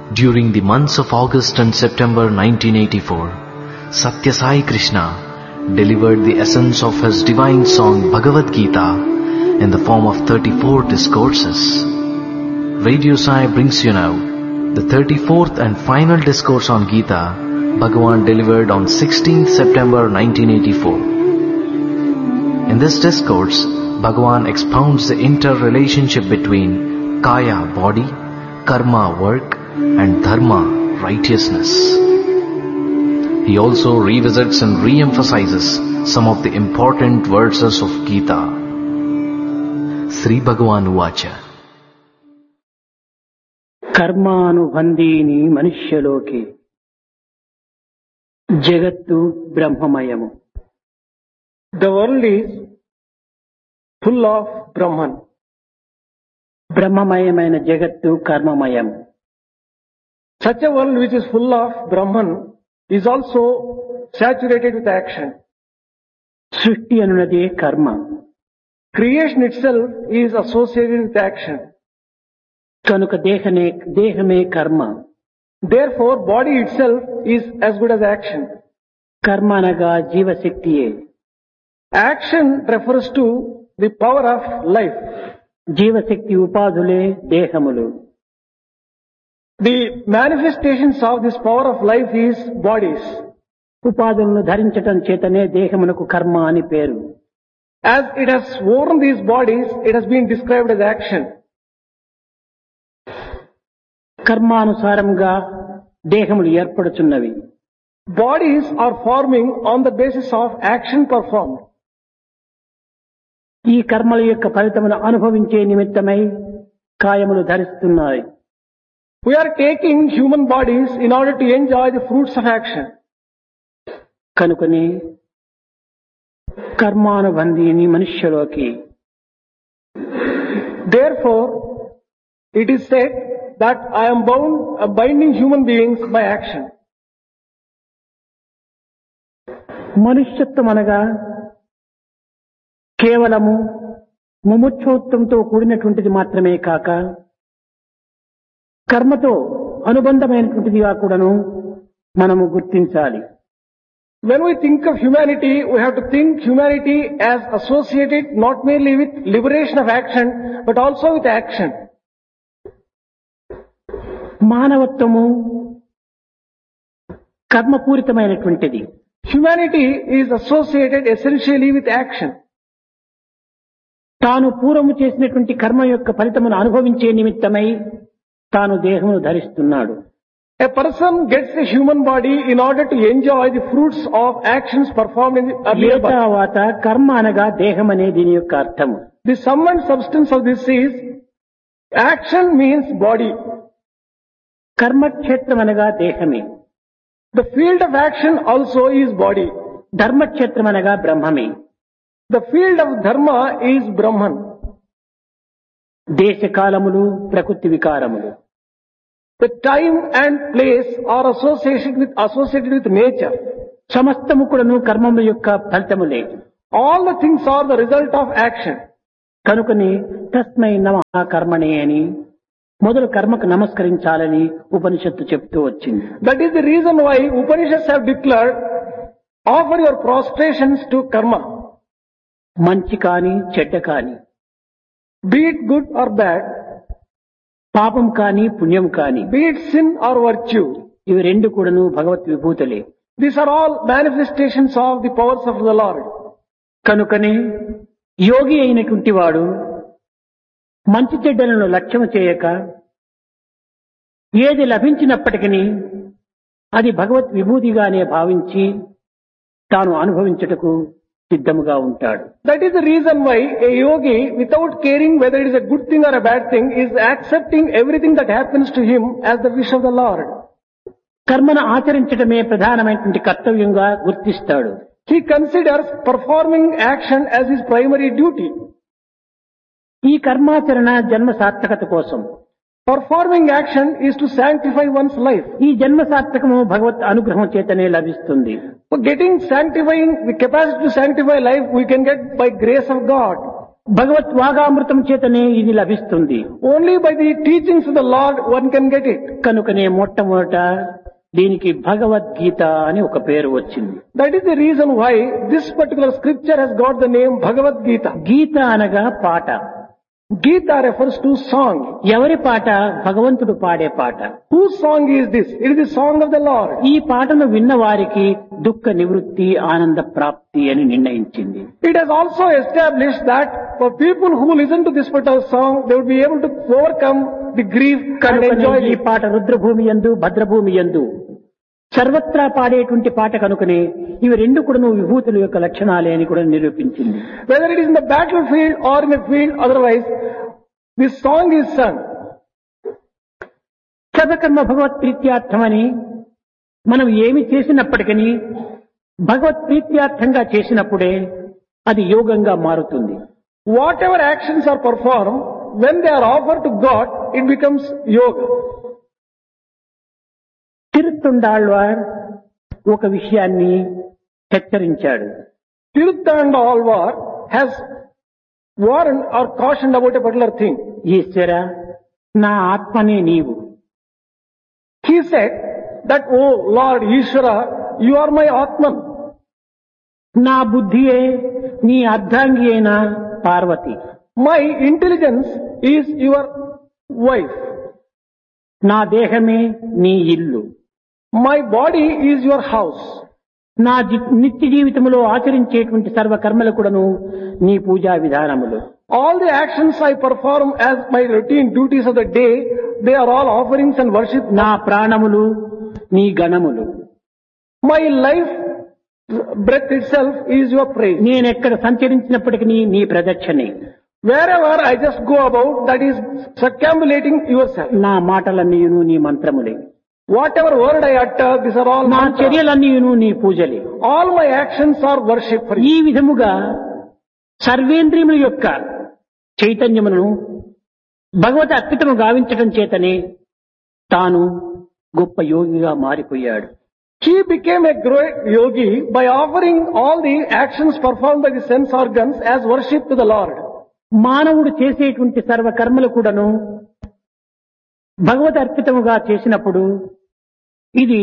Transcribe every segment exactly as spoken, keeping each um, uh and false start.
During the months of August and September nineteen eighty-four, Satya Sai Krishna delivered the essence of his divine song Bhagavad Gita in the form of thirty-four discourses. Radio Sai brings you now the thirty-fourth and final discourse on Gita Bhagavan delivered on sixteenth September nineteen eighty-four. In this discourse, Bhagavan expounds the interrelationship between Kaya, body, Karma, work, and Dharma, righteousness. He also revisits and re-emphasizes some of the important verses of Gita. Sri Bhagavan Uvacha. Karmanubandhini manushaloke jagattu brahmamayamu. The world is full of Brahman. Brahmamayamaina jagattu karmamayamu. Such a world which is full of Brahman is also saturated with action. Srishti anunade karma. Creation itself is associated with action. Kanuka dehane dehame karma. Therefore, body itself is as good as action. Karma anaga jiva shaktiye. Action refers to the power of life. Jiva shakti upadhule dehamulu. The manifestations of this power of life is bodies. ఉపాధులను ధరించటం చేతనే దేహమునకు కర్మ అని పేరు. As it has worn these bodies, it has been described as action. కర్మానుసారంగా దేహములు ఏర్పడుచున్నవి. Bodies are forming on the basis of action performed. ఈ కర్మల యొక్క ఫలితమును అనుభవించే నిమిత్తమై కాయములు ధరిస్తున్నాయి. We are taking human bodies in order to enjoy the fruits of action. కనుకనే కర్మానుబంధీని మనుష్యలోకి. Therefore, it is said that I am bound, uh, binding human beings by action. మనుష్యత్వం అనగా కేవలము ముముక్షోత్వంతో కూడినటువంటిది మాత్రమే కాక కర్మతో అనుబంధమైనటువంటిదిగా కూడాను మనము గుర్తించాలి. When we think of humanity, we have to think humanity as associated not merely with liberation of action, but also with action. మానవత్వము కర్మపూరితమైనటువంటిది. Humanity is associated essentially with action. తాను పూర్వము చేసినటువంటి కర్మ యొక్క ఫలితమును అనుభవించే నిమిత్తమై తాను దేహమును ధరిస్తున్నాడు. A person gets a human body in order to enjoy the fruits of actions performed in the earlier birth. తర్వాత కర్మ అనగా దేహం అనే దీని యొక్క అర్థము. The sum and substance of this is action means body. కర్మక్షేత్రం అనగా దేహమే. The field of action also is body. Dharmakshetram అనగా బ్రహ్మమే. The field of dharma is Brahman. దేశకాలములు ప్రకృతి వికారములు. The time and place are associated with associated with nature. సమస్తము కూడాను కర్మముల యొక్క ఫలితములే. All the things are the result of action. కనుకని తస్మై నమః కర్మణే అని మొదలు కర్మకు నమస్కరించాలని ఉపనిషత్తు చెప్తూ వచ్చింది. That is the reason why Upanishads have declared, offer your prostrations to karma. మంచి కాని చెడ్డ కాని, be it good or bad, పాపం కాని పుణ్యం కాని, be it sin or virtue, ఇవి రెండు కూడాను భగవత్ విభూతులే. These are all manifestations of the powers of the Lord. కనుకనే యోగి అయినటువంటి వాడు మంచి చెడ్డలను లక్ష్యం చేయక ఏది లభించినప్పటికీ అది భగవత్ విభూతిగానే భావించి తాను అనుభవించుటకు సిద్ధముగా ఉంటాడు. That is the reason why a yogi, without caring whether it is a good thing or a bad thing, is accepting everything that happens to him as the wish of the Lord. కర్మను ఆచరించడమే ప్రధానమైనటువంటి కర్తవ్యంగా గుర్తిస్తాడు. He considers performing action as his primary duty. ఈ కర్మాచరణ జన్మ సార్థకత కోసం. Performing action is to sanctify one's life. ఈ జన్మ సార్థకము భగవత్ అనుగ్రహం చేతనే లభిస్తుంది. For getting sanctifying, the capacity to sanctify life we can get by grace of God. భగవత్ వాగామృతం చేతనే ఇది లభిస్తుంది. Only by the teachings of the Lord one can get it. కనుకనే మొట్టమొదట దీనికి భగవద్గీత అని ఒక పేరు వచ్చింది. That is the reason why this particular scripture has got the name Bhagavad Gita. గీత అనగా పాట. Gita refers to song. ఎవరి పాట? భగవంతుడు పాడే పాట. Whose song is this? It is the song of the Lord. ఈ పాటను విన్న వారికి దుఃఖ నివృత్తి ఆనంద ప్రాప్తి అని నిర్ణయించింది. It has also established that for people who listen to this particular song, they would be able to overcome the grief and enjoy ఈ it. పాట రుద్రభూమి యందు భద్రభూమి యందు సర్వత్రా పాడేటువంటి పాట కనుకనే ఇవి రెండు కూడా విభూతుల యొక్క లక్షణాలే అని కూడా నిరూపించింది. Whether it is in the battlefield or in a field otherwise, this song is sung. సర్వకర్మ భగవత్ ప్రీత్యార్థమని మనం ఏమి చేసినప్పటికీ భగవత్ ప్రీత్యార్థంగా చేసినప్పుడే అది యోగంగా మారుతుంది. Whatever actions are performed, when they are offered to God, it becomes yoga. తిరుత్తుండాళ్వార్ ఒక విషయాన్ని హెచ్చరించాడు. Tiruthandalvar has warned or cautioned about a particular thing. ఈశ్వర నా ఆత్మనే నీవు. He said that, oh Lord Ishvara, you are my Atman. నా బుద్ధియే నీ అర్ధాంగి అయిన Parvati. My intelligence is your wife. నా దేహమే నీ ఇల్లు. My body is your house. నా జీ- నిత్య జీవితంలో ఆచరించేటువంటి సర్వ కర్మలు కూడాను నీ పూజా విధానములు. All the actions I perform as my routine duties of the day, they are all offerings and worship. నా ప్రాణములు నీ గణములు. My life breath itself is your praise. నేనెక్కడ సంచరించినప్పటికీ నీ ప్రదక్షిణే. Wherever I just go about, that is circumambulating yourself. నా మాటలన్నీయును నీ మంత్రములే. Whatever word I utter, these are all నా mantras. చర్యలన్నీయును నీ పూజలే. All my actions are worship for ఈ you. విధముగా సర్వేంద్రియముల యొక్క చైతన్యమును భగవత అర్పితము గావించటం చేతనే తాను గొప్ప యోగిగా మారిపోయాడు. He became a great yogi by offering all the actions performed by the sense organs as worship to the Lord. మానవుడు చేసేటువంటి సర్వ కర్మలు కూడాను భగవత అర్పితముగా చేసినప్పుడు ఇది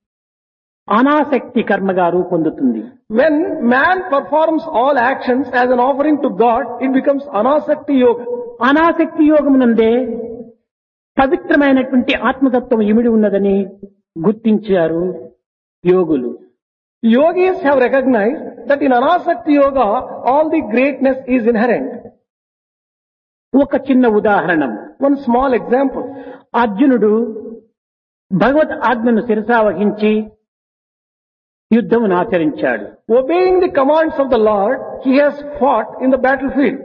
అనాసక్తి కర్మగా రూపొందుతుంది. When man performs all actions as an offering to God, it becomes anasakti yoga. అనాసక్తి యోగమునందే పవిత్రమైనటువంటి ఆత్మతత్వం ఇమిడి ఉన్నదని గుర్తించారు యోగులు. Yogis have recognized that in anasakti yoga, all the greatness is inherent. ఒక చిన్న ఉదాహరణం. One small example. అర్జునుడు భగవత్ ఆజ్ఞను శిరసావహించి యుద్ధమును ఆచరించాడు. Obeying the commands of the Lord, he has fought in the battlefield.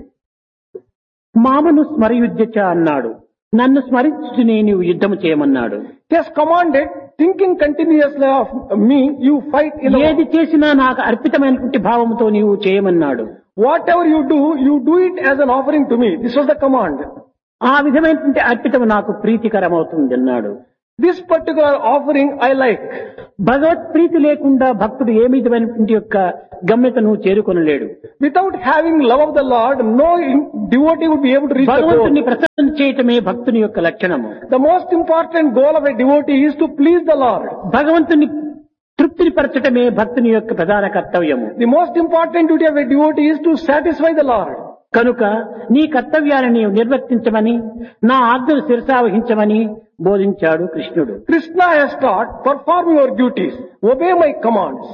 మామను స్మరయుద్ధచ అన్నాడు. నన్ను స్మరించునే నీవు యుద్ధము చేయమన్నాడు. He has commanded, thinking continuously of me, you fight in the war. ఏది చేసినా నాకు అర్పితమైనటువంటి భావముతో నీవు చేయమన్నాడు. Whatever you do, you do it as an offering to me. This was the command. ఆ విధమైనటువంటి అర్పితము నాకు ప్రీతికరమవుతుంది అన్నాడు. This particular offering I like. భగవత్ ప్రీతి లేకుండా భక్తుడు ఏ విధమైనటువంటి యొక్క గమ్యతను చేరుకొనలేడు. Without having love of the Lord, no in- devotee would be able to reach the భగవంతుని goal. Prasanna చేయటమే భక్తుని యొక్క లక్షణము. The most important goal of a devotee is to please the Lord. భగవంతుని తృప్తిని పరచటమే భక్తుని యొక్క ప్రధాన కర్తవ్యము. The most important duty of a devotee is to satisfy the Lord. కనుక నీ కర్తవ్యాన్ని నీవు నిర్వర్తించమని, నా ఆజ్ఞను శిరసావహించమని బోధించాడు కృష్ణుడు. Krishna has taught, perform your duties, obey my commands.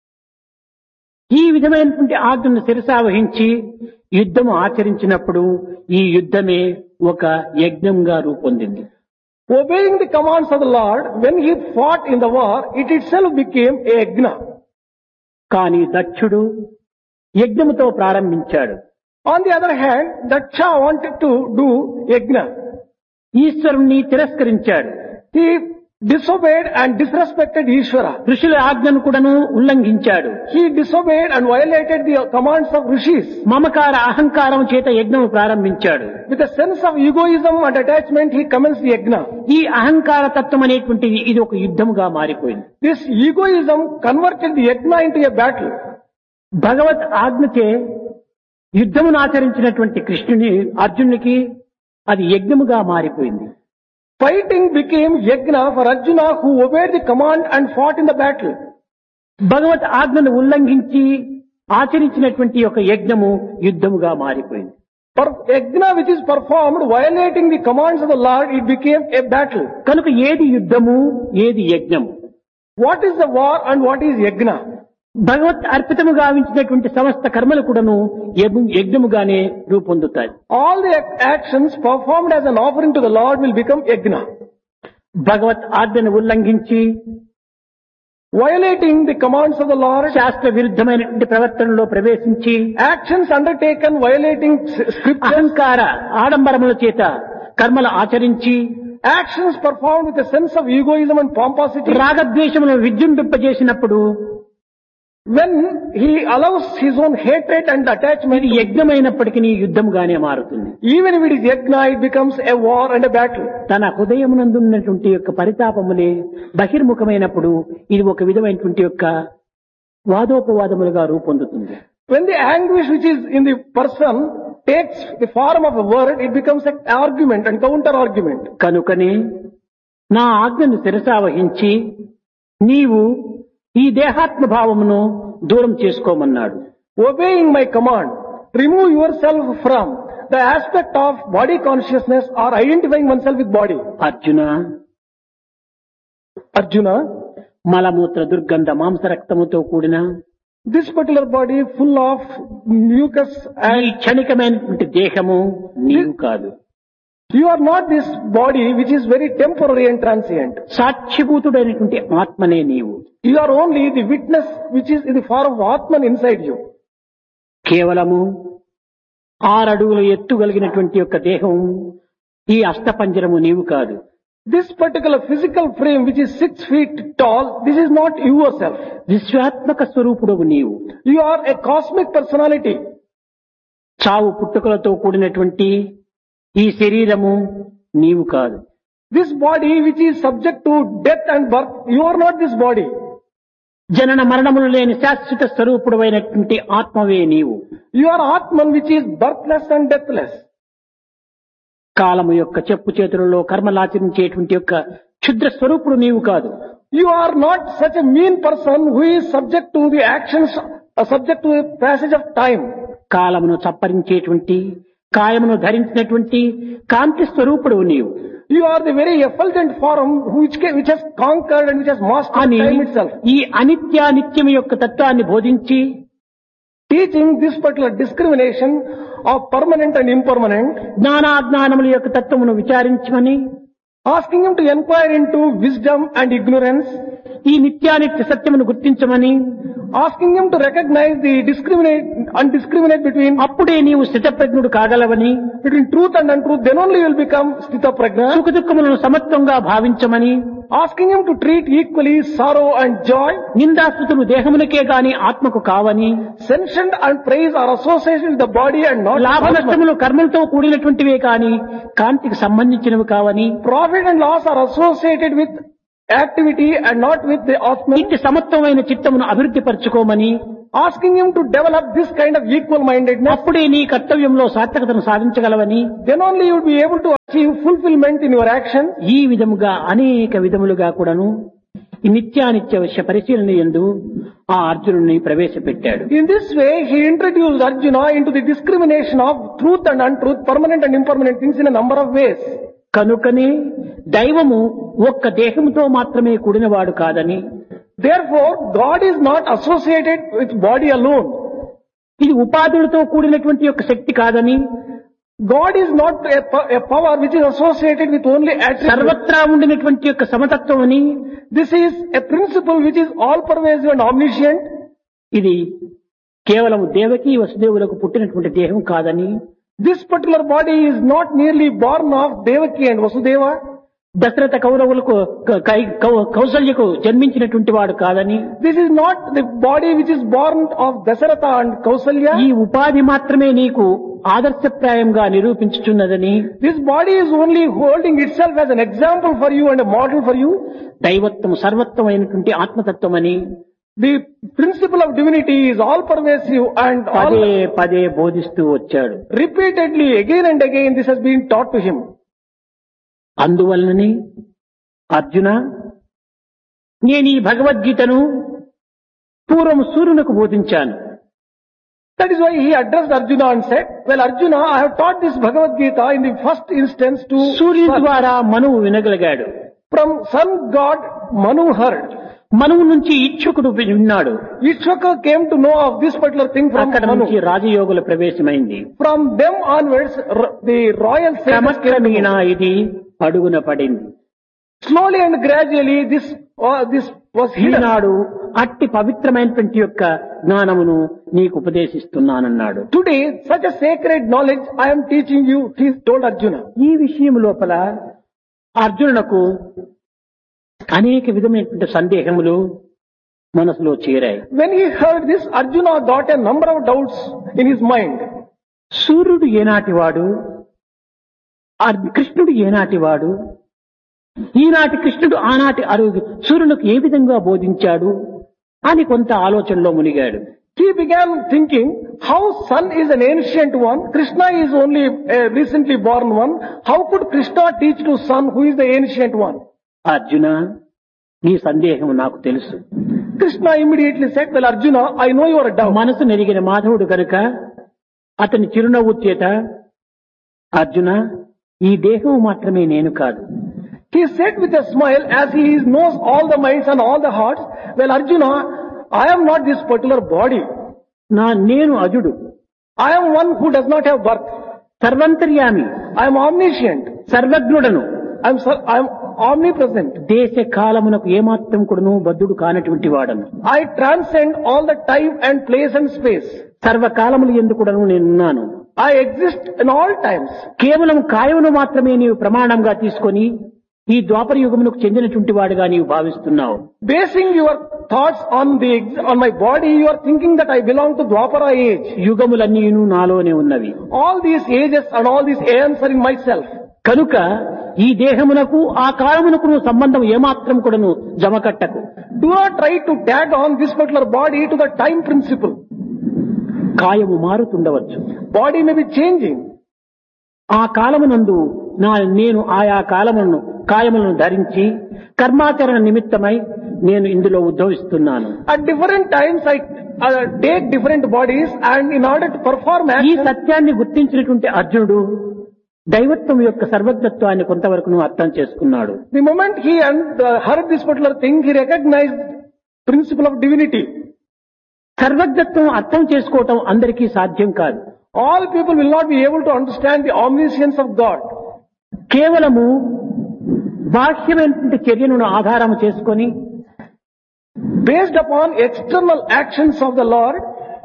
ఈ విధమైనటువంటి ఆజ్ఞను శిరసావహించి యుద్ధము ఆచరించినప్పుడు ఈ యుద్ధమే ఒక యజ్ఞంగా రూపొందింది. Obeying the commands of the Lord, when he fought in the war, it itself became a yajna. కానీ దక్షుడు యజ్ఞముతో ప్రారంభించాడు. On the other hand, Daksha wanted to do yajna. ఈశ్వరుణ్ణి తిరస్కరించాడు. He disobeyed and disrespected Ishvara. ఋషుల ఆజ్ఞను కూడాను ఉల్లంఘించాడు. He disobeyed and violated the commands of rishis. మమకార అహంకారం చేత యజ్ఞము ప్రారంభించాడు. With a sense of egoism and attachment, he commenced the yajna. ఈ అహంకార తత్వం అనేటువంటిది ఇది ఒక యుద్ధముగా మారిపోయింది. This egoism converted the yajna into a battle. భగవత్ ఆజ్ఞచే యుద్ధమును ఆచరించినటువంటి కృష్ణుని అర్జునునికి అది యజ్ఞముగా మారిపోయింది. Fighting became yajna for Arjuna, who obeyed the command and fought in the battle. భగవత్ ఆజ్ఞను ఉల్లంఘించి ఆచరించినటువంటి ఒక యజ్ఞము యుద్ధముగా మారిపోయింది. For yajna which is performed violating the commands of the Lord, it became a battle. కనుక ఏది యుద్ధము, ఏది యజ్ఞము? What is the war and what is yajna? భగవత్ అర్పితము గావించినటువంటి సమస్త కర్మలు కూడాను యజ్ఞ- యజ్ఞముగానే రూపొందుతాయి. All the ac- actions performed as an offering to the Lord will become yajna. భగవత్ ఆజ్ఞను ఉల్లంఘించి Violating the commands of the Lord, శాస్త్ర విరుద్ధమైనటువంటి ప్రవర్తనలో ప్రవేశించి actions undertaken violating s- scriptures, అహంకార ఆడంబరముల చేత కర్మలు ఆచరించి actions performed with a sense of egoism and pomposity. రాగద్వేషములను విజృంభింపజేసినప్పుడు When he allows his own hatred and attachment, ఇది యజ్ఞమైనప్పటికీ యుద్ధముగానే మారుతుంది. even if it is yajna, it becomes a war and a battle. తన హృదయమునందున్నటువంటి యొక్క పరితాపములే బహిర్ముఖమైనప్పుడు ఇది ఒక విధమైనటువంటి యొక్క వాదోపవాదములుగా రూపొందుతుంది. When the anguish which is in the person takes the form of a word, it becomes an argument and counter argument. కనుకనే నా ఆజ్ఞను శిరసావహించి నీవు ఈ దేహాత్మ భావమును దూరం చేసుకోమన్నాడు. Obeying my command, remove yourself from the aspect of body consciousness or identifying oneself with body. Arjuna, Arjuna, మలమూత్ర దుర్గంధ మాంసరక్తముతో కూడిన this particular body full of mucus ఈ and క్షణికమైనటువంటి దేహము నీవు కాదు. you are not this body which is very temporary and transient. సాక్షిభూతుడైనటువంటి ఆత్మనే నీవు. You are only the witness which is in the form of Atman inside you. కేవలము ఆరడుగుల ఎత్తు కలిగినటువంటి యొక్క దేహం ఈ అష్టపంజరము నీవు కాదు. This particular physical frame which is six feet tall, this is not yourself. విశ్వాత్మక స్వరూపుడవు నీవు. You are a cosmic personality. చావు పుట్టుకలతో కూడినటువంటి ఈ శరీరము నీవు కాదు. This body which is subject to death and birth, you are not this body. జనన మరణములు లేని శాశ్వత స్వరూపుడమైనటువంటి ఆత్మవే నీవు. You are Atman which is birthless and deathless. కాలము యొక్క చెప్పు చేతులలో కర్మలాచరించేటువంటి యొక్క క్షుద్ర స్వరూపుడు నీవు కాదు. You are not such a mean person who is subject to the actions, uh, subject to the passage of time. కాలమును చప్పరించేటువంటి కాయమును ధరించినటువంటి కాంతి స్వరూపుడు నీవు You are the very effulgent form which, ca- which has conquered and which has mastered అని time itself. ఈ అనిత్యానిత్యము యొక్క తత్వాన్ని బోధించి Teaching this particular discrimination of permanent and impermanent, జ్ఞానాజ్ఞానముల యొక్క తత్వమును విచారించమని asking him to inquire into wisdom and ignorance, ఈ నిత్యానిత్య సత్యమును గుర్తించమని asking him to recognize the discriminate and discriminate between అప్పుడే నీవు స్థితప్రజ్ఞుడు కాగలవని between truth and untruth, then only you will become sthita prajna. సుఖ దుఃఖములను సమత్వంగా భావించమని Asking him to treat equally sorrow and joy. నిందాస్తుతులు దేహమునకే గాని ఆత్మకు కావని Sentient and praise are associated with the body and not with లాభ Atman. నష్టములు కర్మలతో కూడినటువంటివే కాని కాంతికి సంబంధించినవి కావని Profit and loss are associated with activity and not with the Atman. ఇట్టి సమత్వమైన చిత్తమును అభివృద్ధి పరచుకోమని Asking him to develop this kind of equal mindedness, అప్పుడే నీ కర్తవ్యంలో సార్థకతను సాధించగలవని then only you will be able to achieve fulfillment in your actions. ఈ విధముగా అనేక విధములుగా కూడాను ఈ నిత్యానిత్య విషయ పరిశీలన యందు ఆ అర్జునుడిని ప్రవేశపెట్టాడు. In this way, he introduced Arjuna into the discrimination of truth and untruth, permanent and impermanent things in a number of ways. కనుకనే దైవము ఒక్క దేహముతో మాత్రమే కూడినవాడు కాదని, Therefore, God is not associated with body alone. ఇది ఉపాధులతో కూడినటువంటి యొక్క శక్తి కాదని, God is not a, po- a power which is associated with only attributes. సర్వత్రా ఉండినటువంటి యొక్క సమతత్వం అని, This is a principle which is all pervasive and omniscient. ఇది కేవలం దేవకి వసుదేవులకు పుట్టినటువంటి దేహం కాదని, This particular body is not merely born of Devaki and Vasudeva. Dasharatha కౌరవులకు క- కై- కౌ- కౌసల్యకు జన్మించినటువంటి వాడు కాదని, This is not the body which is born of Dasaratha and Kausalya. ఈ ఉపాధి మాత్రమే నీకు ఆదర్శప్రాయంగా నిరూపించుచున్నదని, This body is only holding itself as an example for you and a model for you. దైవత్వం సర్వత్వమైనటువంటి ఆత్మతత్వమని, The principle of divinity is all pervasive and పదే all పదే బోధిస్తూ వచ్చాడు. repeatedly again and again this has been taught to him. అందువలననే Arjuna, నేను ఈ భగవద్గీతను పూర్వం సూర్యునకు బోధించాను. That is why he addressed Arjuna and said, well Arjuna, I have taught this Bhagavad Gita in the first instance to సూర్యుని sun. ద్వారా మనువు వినగలిగాడు. From sun god Manu heard. మనువు నుంచి ఇచ్ఛుకుడు విన్నాడు. Ishwaka came to know of this particular thing from అక్కడ Manu. నుంచి రాజయోగుల ప్రవేశమైంది. From them onwards, r- the royal sages came to క్రమక్రమేణా know. ఇది అడుగున పడింది. Slowly and gradually this uh, this was hidden. ఈనాడు అట్టి పవిత్రమైనటువంటి యొక్క జ్ఞానమును నీకు ఉపదేశిస్తున్నానన్నాడు. Today, such a sacred knowledge I am teaching you, he told Arjuna. ఈ విషయం లోపల అర్జునునకు అనేక విధమైనటువంటి సందేహములు మనసులో చేరాయి. When he heard this, Arjuna got a number of doubts in his mind. సూర్యుడు ఏనాటివాడు, అర్- కృష్ణుడు ఏనాటివాడు, ఈనాటి కృష్ణుడు ఆనాటి అరు సూర్యునికి ఏ విధంగా బోధించాడు అని కొంత ఆలోచనలో మునిగాడు. He began thinking, how sun is an ancient one, Krishna is only a recently born one, how could Krishna teach to sun who is the ancient one? Arjuna, నీ సందేహం నాకు తెలుసు. Krishna immediately said, well Arjuna, I know your doubt. మనసు నెరిగిన మాధవుడు కనుక అతని చిరునవ్వు చేత, అర్జున, ఈ దేహం మాత్రమే నేను కాదు, He said with a smile as he knows all the minds and all the hearts, well Arjuna, I am not this particular body. నా నేను అజుడు, I am one who does not have birth. సర్వంతర్యామి, I am omniscient. సర్వజ్ఞుడను, I am, ser- I am omnipresent. దేశ కాలమునకు ఏమాత్రం కూడాను బద్ధుడు కానటువంటి వాడను, I transcend all the time and place and space. సర్వకాలములు ఎందుకుడను నేనున్నాను. I exist in all times. కేవలం కాయమును మాత్రమే నీవు ప్రమాణంగా తీసుకొని ఈ ద్వాపర యుగమునకు చెందినటువంటి వాడిగా నీవు భావిస్తున్నావు. Basing your thoughts on the ex- on my body, you are thinking that I belong to Dwapara age. యుగములన్నీను నాలోనే ఉన్నవి. All these ages and all these aeons are in myself. కనుక ఈ దేహమునకు ఆ కాలమునకు నువ్వు సంబంధం ఏమాత్రం కూడాను జమకట్టకు. Do not try to tag on this particular body to the time principle. కాయము మారుతుండవచ్చు. Body may be changing. ఆ కాలమునందు నా నేను ఆయా కాలములను కాయములను ధరించి కర్మాచరణ నిమిత్తమై నేను ఇందులో ఉద్భవిస్తున్నాను. At different times I uh, take different bodies and in order to perform ఈ action, సత్యాన్ని గుర్తించినటువంటి అర్జునుడు దైవత్వం యొక్క సర్వజ్ఞత్వాన్ని కొంతవరకు అర్థం చేసుకున్నాడు. the moment he and, uh, heard this particular thing, he recognized principle of divinity. సర్వజ్ఞత్వం అర్థం చేసుకోవటం అందరికీ సాధ్యం కాదు. All people will not be able to understand the omniscience of God. కేవలము బాహ్యమైనటువంటి చర్యను ఆధారం చేసుకొని Based upon external actions of the Lord,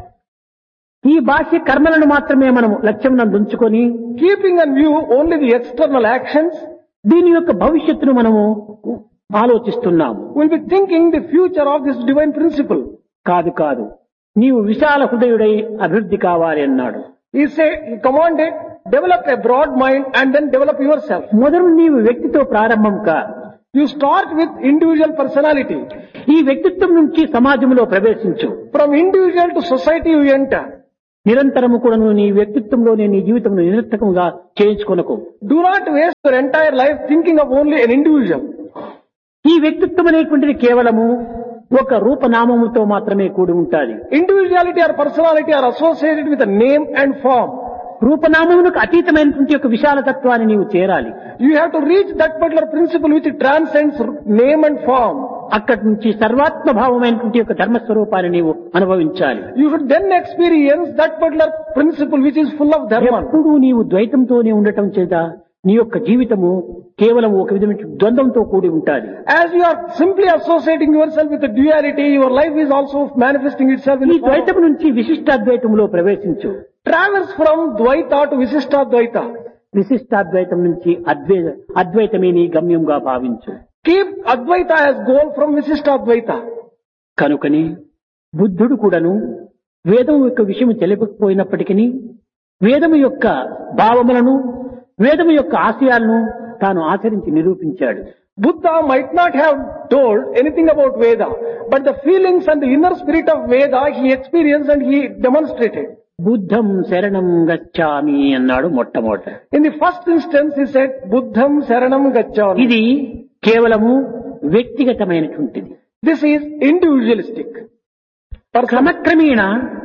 ఈ బాహ్య కర్మలను మాత్రమే మనము లక్ష్యం ఉంచుకొని keeping in view only the external actions, దీని యొక్క భవిష్యత్తును మనము ఆలోచిస్తున్నాము. will be thinking the future of this divine principle. కాదు కాదు, నీవు విశాల హృదయుడై అభివృద్ధి కావాలి అన్నాడు. He said, he commanded, develop a broad mind and then develop yourself. మొదలు నీవు వ్యక్తితో ప్రారంభం కా. You start with individual personality. ఈ వ్యక్తిత్వం నుంచి సమాజంలో ప్రవేశించు. From individual to society you enter. నిరంతరము కూడా నువ్వు నీ వ్యక్తిత్వంలోనే నీ జీవితం నిరర్థకంగా చేయించుకొనకు. Do not waste your entire life thinking of only an individual. ఈ వ్యక్తిత్వం అనేటువంటిది కేవలము ఒక రూపనామముతో మాత్రమే కూడి ఉంటాది. Individuality or personality are associated with a name and form. రూపనామమునకు అతీతమైనటువంటి ఒక విశాల తత్వాన్ని నీవు చేరాలి. You have to reach that particular principle which transcends name and form. అక్కడి నుంచి సర్వాత్మ భావమైనటువంటి యొక్క ధర్మస్వరూపాన్ని నీవు అనుభవించాలి. You should then experience that particular principle which is full of dharma. ఎప్పుడూ నీవు ద్వైతంతోనే ఉండటం చేత నీ యొక్క జీవితము కేవలం ఒక విధమైన ద్వంద్వంతో కూడి ఉంటాది. As you are simply associating yourself with the duality, your life is also manifesting itself in ఈ the form. ద్వైతం నుంచి విశిష్టాద్వైతంలో ప్రవేశించు. Traverse from Dvaita to Visishta Dvaita. విశిష్టాద్వైతం నుంచి అద్వైత అద్వైతమే నీ గమ్యంగా భావించు. Keep Advaita as goal from Visishta Dvaita. కనుకని బుద్ధుడు కూడాను వేదం యొక్క విషయం తెలియకపోయినప్పటికీ వేదము యొక్క భావములను వేదము యొక్క ఆశయాలను తాను ఆచరించి నిరూపించాడు. Buddha might not have told anything about Veda, but the feelings and the inner spirit of Veda he experienced and he demonstrated. బుద్ధం శరణం గచ్చామి అన్నాడు మొట్టమొదట. In the first instance he said, Buddham Saranam Gacchami. ఇది కేవలము వ్యక్తిగతమైనటువంటిది. This is individualistic. క్రమక్రమేణ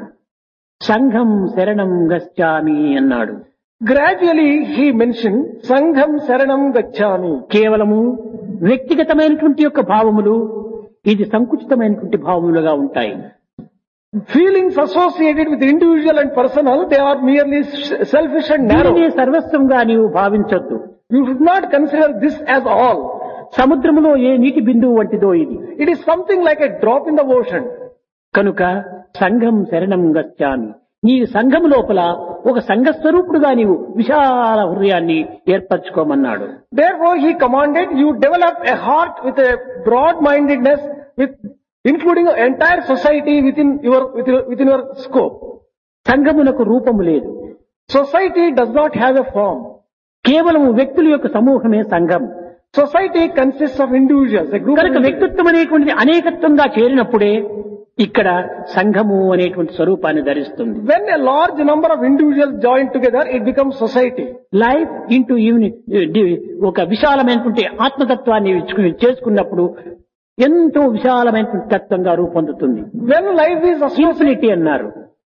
సంఘం శరణం గచ్చామి అన్నాడు. Gradually he mentioned Sangham Saranam Gacchami. కేవలము వ్యక్తిగతమైనటువంటి యొక్క భావములు ఇది సంకుచితమైనటువంటి భావములుగా ఉంటాయి. Feelings associated with individual and personal, they are merely selfish and narrow. దీనినే సర్వస్వంగా నీవు భావించొద్దు. You should not consider this as all. సముద్రములో ఏ నీటి బిందువు వంటిదో ఇది. It is something like a drop in the ocean. కనుక సంఘం శరణం గచ్చామి. నీ సంఘం లోపల ఒక సంఘస్వరూపుడుగా నీవు విశాల హృదయాన్ని ఏర్పరచుకోమన్నాడు. Therefore he commanded you develop a heart with a broad mindedness, with including an entire society within your within, within your scope. సంఘమునకు రూపము లేదు. Society does not have a form. కేవలం వ్యక్తుల యొక్క సమూహమే సంఘం. Society consists of individuals, a group of కనుక వ్యక్తిత్వం అనేటువంటిది అనేకత్వంగా చేరినప్పుడే ఇక్కడ సంఘము అనేటువంటి స్వరూపాన్ని ధరిస్తుంది. When a large number of individuals join together, it becomes society. Life into ఒక విశాలమైనటువంటి ఆత్మతత్వాన్ని చేసుకున్నప్పుడు ఎంతో విశాలమైనటువంటి తత్వంగా రూపొందుతుంది. When life is ఇన్ఫినిటీ అన్నారు.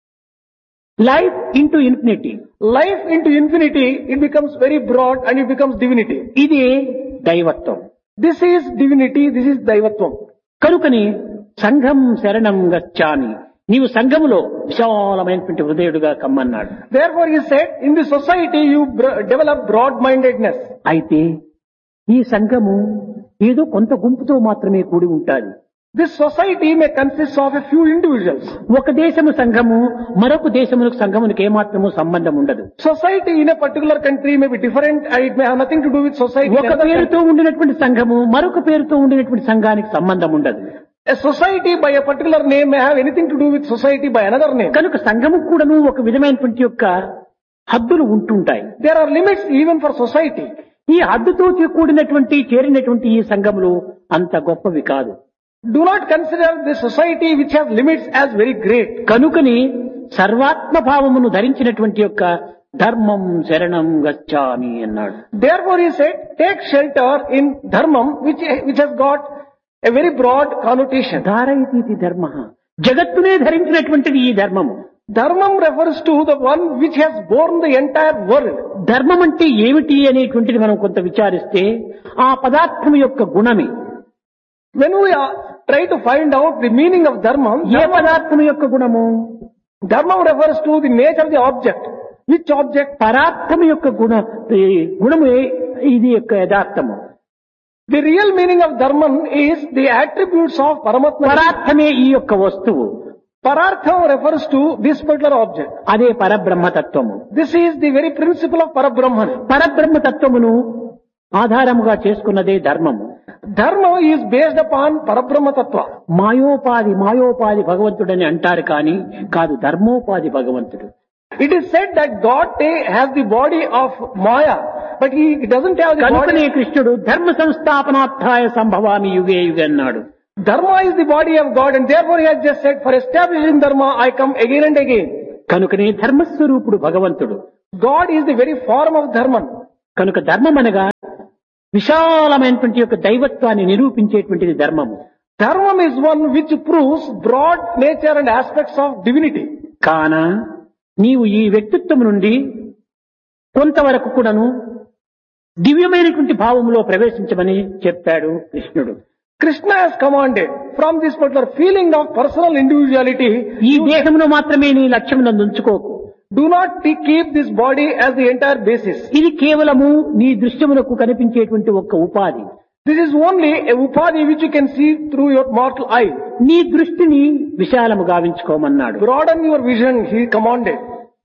Life into infinity. Life into infinity, it becomes very broad and it becomes divinity. ఇది దైవత్వం. This is divinity, this is daivatvam. కనుకని సంఘం శరణం గచ్చామి. నీవు సంఘములో విశాలమైనటువంటి హృదయుడుగా కమ్మన్నాడు. Therefore he said, in the society you br- develop broad-mindedness. అయితే ఈ సంఘము ఏదో కొంత గుంపుతో మాత్రమే కూడి ఉంటాది. This society may consist of a few individuals. ఒక దేశము సంఘము మరొక దేశమునకు సంఘమునకు ఏమాత్రము సంబంధం ఉండదు. Society in a particular country may be different and it may have nothing to do with society. in ఒక another పేరుతో country. ఉండినటువంటి సంఘము మరొక పేరుతో ఉండినటువంటి సంఘానికి సంబంధం ఉండదు. A society by a particular name may have anything to do with society by another name. కనుక సంఘము కూడాను ఒక విధమైనటువంటి యొక్క హద్దులు ఉంటుంటాయి. There are limits even for society. ఈ హద్దుతో కూడినటువంటి చేరినటువంటి ఈ సంఘములు అంత గొప్పవి కాదు. Do not consider the society which has limits as very great. కనుకని సర్వాత్మ భావమును ధరించినటువంటి యొక్క ధర్మం శరణం గచ్చామి అన్నాడు. Therefore he said, take shelter in dharmam which, which has got a very broad connotation. ధారయతీతి ధర్మ. జగత్తునే ధరించినటువంటిది ఈ ధర్మము. Dharmam refers to the one which has borne the entire world. ధర్మం అంటే ఏమిటి అనేటువంటిది మనం కొంత విచారిస్తే ఆ పదార్థం యొక్క గుణమే. When we are, try to find out the meaning of dharmam, ఏ పదార్థం యొక్క గుణము? dharmam refers to the nature of the object. Which object? పదార్థం యొక్క గుణ ఈ గుణమే ఇది యొక్క యథార్థము. The real meaning of dharmam is the attributes of Paramatma. పదార్థమే ఈ యొక్క వస్తువు. Parartham refers to this particular object. అదే పరబ్రహ్మతత్వము. This is the very principle of Parabrahman. పరబ్రహ్మతత్వమును ఆధారముగా చేసుకున్నదే ధర్మము. Dharma is based upon Parabrahma Tattva. మాయోపాధి మాయోపాధి భగవంతుడని అంటారు కానీ కాదు, ధర్మోపాధి భగవంతుడు. It is said that God has the body of Maya, but he doesn't have the కనుకనే body. కృష్ణుడు ధర్మ సంస్థాపనార్థాయ సంభవామి యుగే యుగే అన్నాడు. Dharma is the body of God and therefore he has just said, for establishing Dharma I come again and again. కనుకనే ధర్మస్వరూపుడు భగవంతుడు. God is the very form of Dharma. కనుక ధర్మం అనగా విశాలమైనటువంటి యొక్క దైవత్వాన్ని నిరూపించేటువంటిది ధర్మము. Dharma is one which proves broad nature and aspects of divinity. కాన నీవు ఈ వ్యక్తిత్వం నుండి కొంతవరకు కూడాను దివ్యమైనటువంటి భావములో ప్రవేశించమని చెప్పాడు కృష్ణుడు. Krishna has commanded from this particular feeling of personal individuality, ఈ దేహమును మాత్రమే నీ లక్ష్యమునందు ఉంచుకోకు. do not t- keep this body as the entire basis. ఇది కేవలము నీ దృశ్యమునకు కనిపించేటువంటి ఒక్క ఉపాధి. This is only a upadhi which you can see through your mortal eye. నీ దృష్టిని విశాలము గావించుకోమన్నాడు. Broaden your vision, he commanded.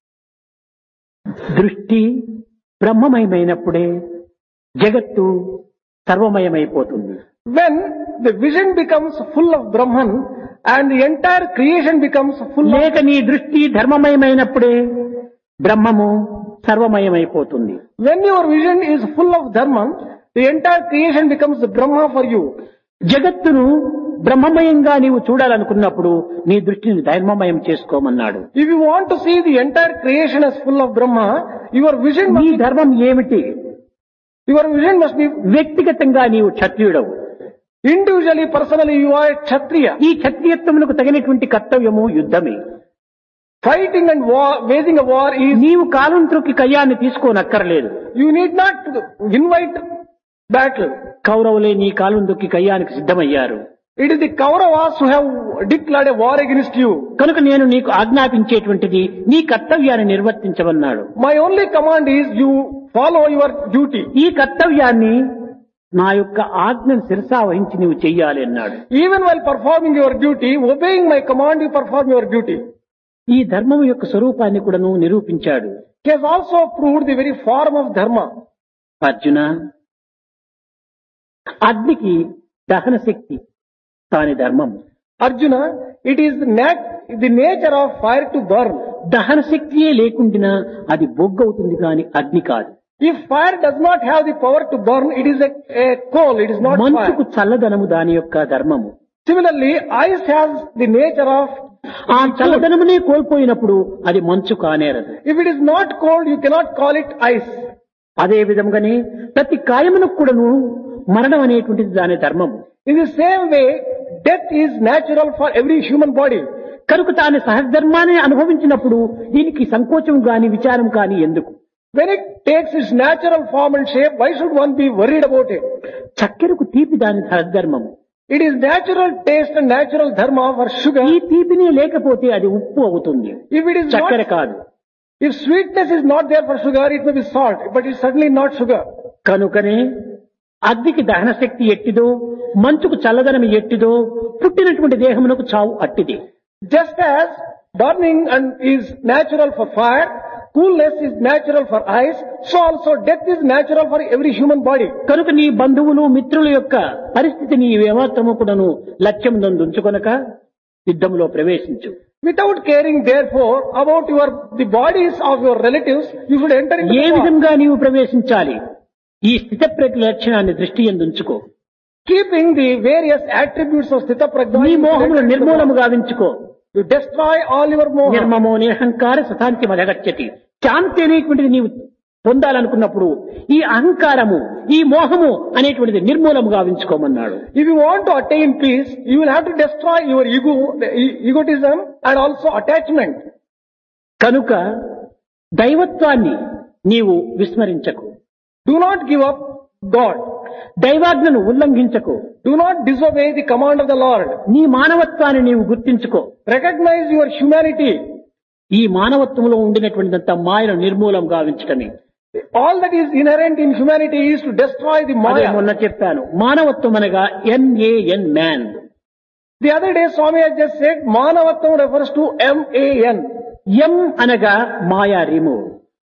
దృష్టి బ్రహ్మమయమైనప్పుడే జగత్తు సర్వమయమైపోతుంది. When the vision becomes full of Brahman and the entire creation becomes full of... లేక నీ దృష్టి ధర్మమయమైనప్పుడే బ్రహ్మము సర్వమయమైపోతుంది. When your vision is full of dharma, the entire creation becomes Brahma for you. జగత్తును బ్రహ్మమయంగా నీవు చూడాలనుకున్నప్పుడు నీ దృష్టిని ధర్మమయం చేసుకోమన్నాడు. If you want to see the entire creation as full of Brahma, your vision నీ must be, ధర్మం ఏమిటి? your vision must be వ్యక్తిగతంగా నీవు క్షత్రియుడవు. individually, personally, you are a Kshatriya. ఈ క్షత్రియత్వమునకు తగినటువంటి కర్తవ్యము యుద్ధమే. Fighting and war, waging a war is, నీవు కాలం త్రొక్కి కయ్యాన్ని తీసుకోనక్కర్లేదు. you need not invite battle. కౌరవులే నీ కాలం దొక్కి కయ్యానికి సిద్ధమయ్యారు. It is the Kauravas who have declared a war against you. కనుక నేను నీకు ఆజ్ఞాపించేటువంటిది నీ కర్తవ్యాన్ని నిర్వర్తించమన్నాడు. My only command is you follow your duty. ఈ కర్తవ్యాన్ని నా యొక్క ఆజ్ఞను శిరసా వహించి నీవు చెయ్యాలి అన్నాడు. Even while performing your duty, obeying my command, you perform your duty. ఈ ధర్మం యొక్క స్వరూపాన్ని కూడా నువ్వు నిరూపించాడు. He has also proved the very form of dharma. Arjuna, అగ్నికి దహన శక్తి దాని ధర్మం. Arjuna, it is nat- the nature of fire to burn. దహన శక్తియే లేకుండా అది బొగ్గవుతుంది కానీ అగ్ని కాదు. If fire does not have the power to burn, it is a, a coal, it is not మంచుకు fire. చల్లదనము దాని యొక్క ధర్మము. Similarly, ice has the nature of, ఆ చల్లదనమునే కోల్పోయినప్పుడు అది మంచు కానేరదు. if it is not cold, you cannot call it ice. అదే విధంగానే ప్రతి కాయమునకు కూడాను మరణం అనేటువంటిది దాని ధర్మము. In the same way, death is natural for every human body. కనుక తాను సహధర్మాన్ని అనుభవించినప్పుడు దీనికి సంకోచం గాని విచారం కాని ఎందుకు? When it takes its natural form and shape, why should one be worried about it? చక్కెరకు తీపి దాని సహధర్మము. It is natural taste and natural dharma for sugar. ఈ తీపినే లేకపోతే అది ఉప్పు అవుతుంది, If it is చక్కెర not, కాదు. if sweetness is not there for sugar, it may be salt, but it's certainly not sugar. కనుకనే అగ్నికి దహన శక్తి ఎట్టిదో, మంచుకు చల్లదనం ఎట్టిదో, పుట్టినటువంటి దేహమునకు చావు అట్టిది. Just as burning and is natural for fire, coolness is natural for ice, so also death is natural for every human body. కనుక నీ బంధువులు మిత్రుల యొక్క పరిస్థితిని ఏమాత్రము కూడాను లక్ష్యం నందుంచుకొనక యుద్ధంలో ప్రవేశించు. Without caring therefore about your, the bodies of your relatives, you should enter into A the war. విధంగా నీవు ప్రవేశించాలి? ఈ స్థితప్రజ్ఞ లక్షణాన్ని దృష్టి యందు ఉంచుకో. Keeping the various attributes of Sthita Prajna, నీ you should మోహములు enter into the war. నిర్మూలము గావించుకో. You destroy all your moha. నిర్మమో నిరహంకార సతాంతి మదగచ్చతి. శాంతి అనేటువంటిది నీవు పొందాలనుకున్నప్పుడు ఈ అహంకారము, ఈ మోహము అనేటువంటిది నిర్మూలము గావించుకోమన్నాడు. If you want to attain peace, you will have to destroy your ego, the e- egotism and also attachment. కనుక దైవత్వాన్ని నీవు విస్మరించకు. Do not give up God. దైవాజ్ఞను ఉల్లంఘించకు. Do not disobey the command of the Lord. నీ మానవత్వాన్ని నీవు గుర్తించుకో. Recognize your humanity. ఈ మానవత్వంలో ఉండినటువంటిదంత మాయను నిర్మూలం గావించటమే. All that is inherent in humanity is to destroy the అదే Maya. మొన్న చెప్పాను. మానవత్వం అనగా NaN man. The other day Swami has just said Manavattam refers to M A N. ఎం అనగా మాయా remove.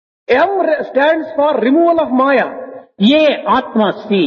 M re- stands for removal of Maya. ఏ ఆత్మ C.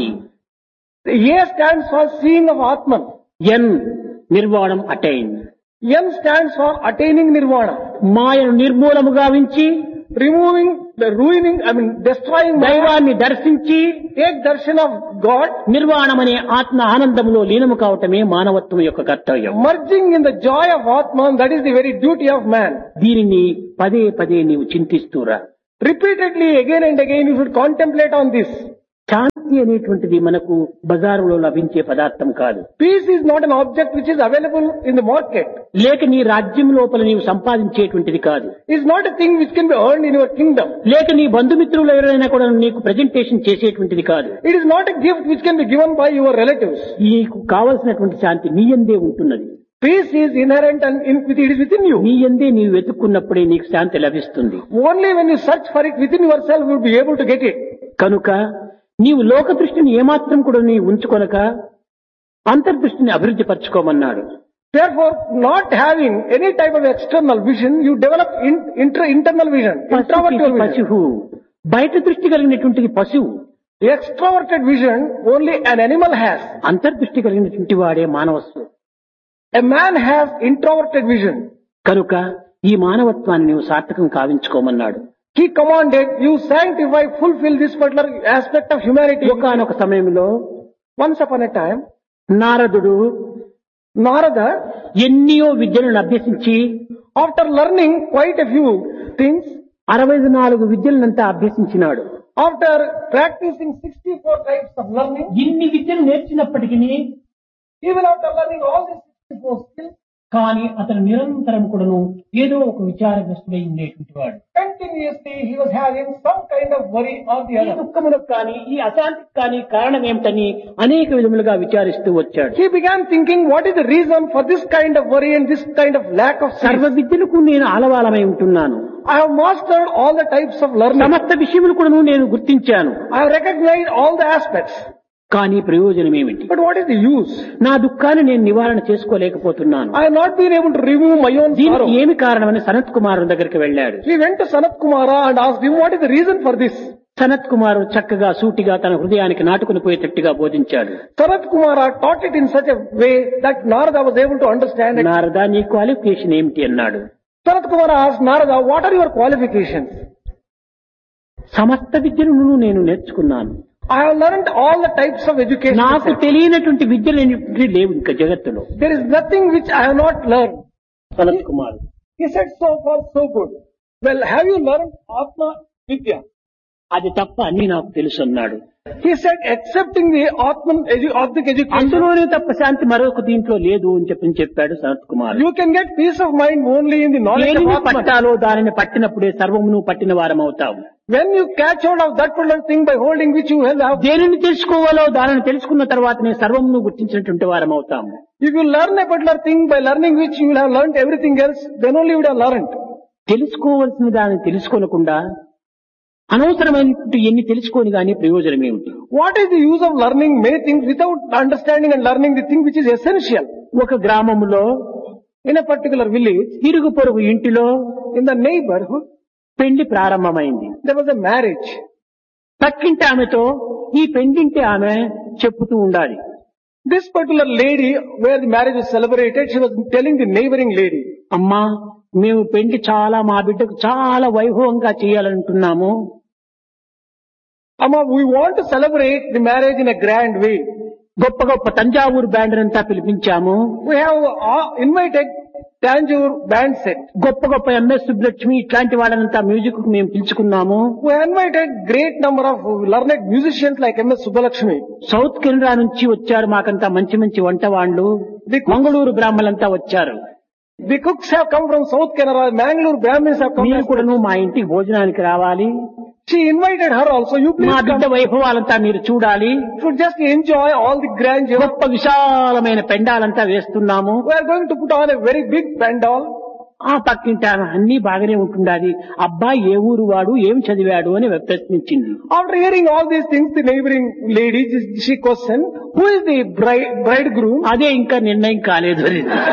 The A stands for seeing of Atman. N నిర్వాణం attain. N stands for attaining Nirvana. మాయను నిర్మూలము గావించి Removing, the ruining, I mean destroying Maya. దైవాన్ని దర్శించి Take darshan of God. నిర్వాణం అనే ఆత్మ ఆనందములో లీనము కావటమే మానవత్వం యొక్క కర్తవ్యం. Merging in the joy of Atman, that is the very duty of man. దీనిని పదే పదే నీవు చింతిస్తూరా. Repeatedly, again and again, you should contemplate on this. శాంతి అనేటువంటిది మనకు బజారులో లభించే పదార్థం కాదు. Peace is not an object which is available in the market. లేక నీ రాజ్యం లోపల నీవు సంపాదించేటువంటిది కాదు. It's not a thing which can be earned in your kingdom. లేక నీ బంధుమిత్రులు ఎవరైనా కూడా నీకు ప్రెజెంటేషన్ చేసేటువంటిది కాదు. It is not a gift which can be given by your relatives. నీకు కావలసినటువంటి శాంతి నీ యందే ఉంటున్నది. Peace is inherent and in, it is within you. నీ యందే నీవు వెతుక్కున్నప్పుడే నీకు శాంతి లభిస్తుంది. Only when you search for it within yourself, you will be able to get it. కనుక నీవు లోక దృష్టిని ఏమాత్రం కూడా నీ ఉంచుకొనక అంతర్దృష్టిని అభివృద్ధి పరచుకోమన్నాడు. Therefore, not having any type of external vision, you develop in, inter, internal vision, introverted vision. పశువు బయట దృష్టి కలిగినటువంటిది పశువు. The extroverted vision only an animal has. అంతర్దృష్టి కలిగినటువంటి వాడే మానవస్సు. A man has introverted vision. కనుక ఈ మానవత్వాన్ని నీవు సార్థకం కావించుకోమన్నాడు. He commanded, you sanctify, fulfill this particular aspect of humanity. ఒకానొక సమయంలో Once upon a time, నారదుడు Narada, ఎన్నో విద్యలను అభ్యసించి after learning quite a few things, అరవై నాలుగు విద్యలనంతా అభ్యసించినాడు. after practicing sixty-four types of learning, ఇన్ని విద్యలు నేర్చినప్పటికీ even after learning all these sixty-four skills, కానీ అతను నిరంతరం కూడాను ఏదో ఒక విచారగ్రస్తుడై ఉండేటువంటి వాడు. continuously he was having some kind of worry or the ఈ other. దుఃఖములకు కానీ ఈ అశాంతికి కానీ కారణం ఏమిటని అనేక విధములుగా విచారిస్తూ వచ్చాడు. He began thinking, what is the reason for this kind of worry and this kind of lack of సర్వ sleep? విద్యలకు నేను ఆలవాలమై ఉంటున్నాను. I have mastered all the types of learning. సమస్త విషయములు కూడాను నేను గుర్తించాను. I have recognized all the aspects. కానీ ప్రయోజనం ఏమిటి? But what is the use? నా దుఃఖాన్ని నేను నివారణ చేసుకోలేకపోతున్నాను. I have not been able to remove my own దీనికి sorrow. ఏమి కారణమని సనత్ కుమారు దగ్గరికి వెళ్ళాడు. He went to Sanat Kumara and asked him, what is the reason for this? Sanath కుమారు చక్కగా సూటిగా తన హృదయానికి నాటుకుని పోయేటట్టుగా బోధించాడు. Sanat Kumara taught it in such a way that Narada was able to understand it. Narada, నీ క్వాలిఫికేషన్ ఏమిటి అన్నాడు. Sanat Kumara asked Narada, what are your qualifications? సమస్త విద్యను నేను నేర్చుకున్నాను. I have learned all the types of education. నాకు తెలియనటువంటి విద్యలు అనేటువంటివి లేవు ఇంకా జగత్తులో. There is nothing which I have not learned. Sanath Kumar He said, so far so good. Well, have you learned Atma Vidya? అది తప్ప అన్ని నాకు తెలుసు అన్నాడు. He said, accepting the Atman edu- Atmic education, అందులోనే తప్ప శాంతి మరొక దీంట్లో లేదు అని చెప్పి చెప్పాడు Sanath Kumar. you can get peace of mind only in the knowledge of దేనిని Atman. పట్టాలో దానిని పట్టినప్పుడే సర్వమును పట్టిన వారం అవుతావు. When you catch hold of that particular thing by holding which you have, దేనిని తెలుసుకోవాలో దానిని తెలుసుకున్న తర్వాతనే సర్వమును గుర్తించినటువంటి వారం అవుతాము. if you learn a particular thing by learning which you will have learned everything else, then only you would have learned. తెలుసుకోవలసిన దాన్ని తెలుసుకోనకుండా అనవసరమైనటువంటి ఎన్ని తెలుసుకొని కానీ ప్రయోజనం ఏమిటి? What is the use of learning many things without understanding and learning the thing which is essential? ఒక గ్రామములో In a particular village, ఇరుగు పొరుగు ఇంటిలో in the neighborhood, పెళ్లి ప్రారంభమైంది. there was a marriage. పక్కింటి ఆమెతో ఈ పెండింటి ఆమె చెప్పుతూ ఉండాలి. This particular lady, where the marriage was celebrated, she was telling the neighboring lady, అమ్మా, మేము పెళ్లి చాలా మా బిడ్డకు చాలా వైభవంగా చేయాలంటున్నాము. Amma, we want to celebrate the marriage in a grand way. గొప్ప గొప్ప తంజావూరు బ్యాండ్ అంతా పిలిపించాము. We have uh, invited Tanjore band set. గొప్ప గొప్ప ఎంఎస్ సుబ్బలక్ష్మి ఇట్లాంటి వాళ్ళనంతా మ్యూజిక్ కు మేము పిలుచుకున్నాము. We have invited great number of learned musicians like M S Subbalakshmi. South Canada నుంచి వచ్చారు మాకంతా మంచి మంచి వంట వాళ్ళు. మంగళూరు బ్రాహ్మణులంతా వచ్చారు. The cooks have come from South Canara, Mangalore Brahmins have come. మీరు కూడాను మా ఇంటికి భోజనానికి రావాలి. She invited her also. You మా please బిడ్డ come. వైభవాలంతా మీరు చూడాలి. You should just enjoy all the grandeur. గొప్ప విశాలమైన పెండాలంతా వేస్తున్నాము. We are going to put on a very big pandal. ఆ పక్కింటి ఆమె అన్ని బాగానే ఉంటుండాలి. అబ్బాయి ఏ ఊరు వాడు, ఏం చదివాడు అని ప్రశ్నించింది. After hearing all these things, the neighboring lady, she questioned, who is the bride, bridegroom? అదే ఇంకా నిర్ణయం కాలేదు.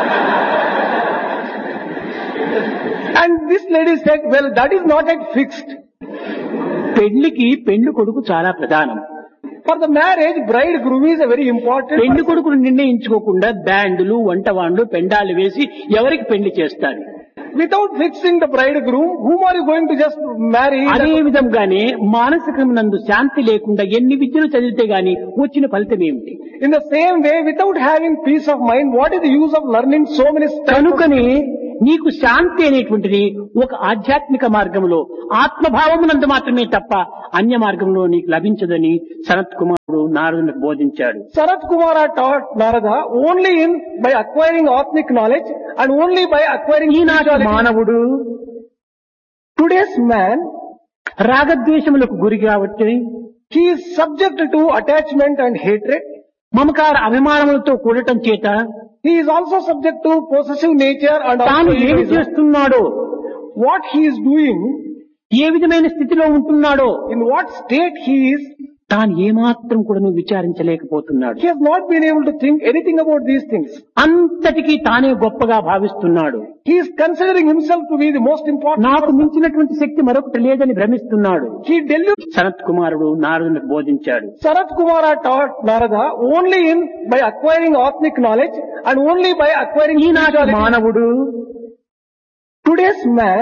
And this lady said, well, that is not yet fixed. పెళ్లికి పెళ్లి కొడుకు చాలా ప్రధానం. For the marriage, bridegroom is a very important. పెళ్లి కొడుకును నిర్ణయించుకోకుండా బ్యాండులు, వంటవాండ్లు, పెండాలు వేసి ఎవరికి పెళ్లి చేస్తారు? Without fixing the bridegroom, whom are you going to just marry? అదే విధంగానే మానసికమునందు శాంతి లేకుండా ఎన్ని విద్యలు చదివితే గాని వచ్చిన ఫలితం ఏమిటి? In the same way, without having peace of mind, what is the use of learning so many stuff? కనుకని నీకు శాంతి అనేటువంటిది ఒక ఆధ్యాత్మిక మార్గంలో ఆత్మభావమునందు మాత్రమే తప్ప అన్య మార్గంలో నీకు లభించదని సనత్ కుమారుడు నారదునికి బోధించాడు. Sanat Kumara taught Narada only in by acquiring Atmic knowledge and only by acquiring ఈనాటి spirituality. మానవుడు Today's man, రాగద్వేషములకు గురి కాబట్టి he is subject to attachment and hatred. మమకార అభిమానములతో కూడటం చేత He is also subject to possessive nature and తాను also ఏమి egoism. చేస్తున్నాడో, What he is doing, ఏ విధమైన స్థితిలో ఉంటున్నాడో in what state he is, తాను ఏమాత్రం కూడా నువ్వు విచారించలేకపోతున్నాడు. he has not been able to think anything about these things. అంతటికీ తానే గొప్పగా భావిస్తున్నాడు. He is considering himself to be the most important. నాకు మించినటువంటి శక్తి మరొకటి లేదని భ్రమిస్తున్నాడు. He deluded. సనత్ కుమారుడు నారదునికి బోధించాడు. Sanat Kumara taught Narada only in by acquiring Atmic knowledge and only by acquiring ఈనాటి spirituality. మానవుడు Today's man